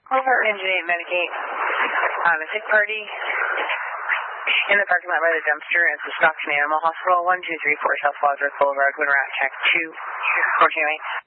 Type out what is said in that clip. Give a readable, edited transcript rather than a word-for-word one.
Over. Engine 8, Medicate. A sick party in the parking lot by the dumpster at the Stockton Animal Hospital, 1234 South Wadsworth Boulevard, Winter Tech 2. 1408.